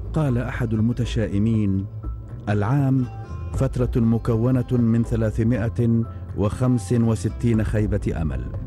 قال أحد المتشائمين: العام فترة مكونة من 365 خيبة أمل.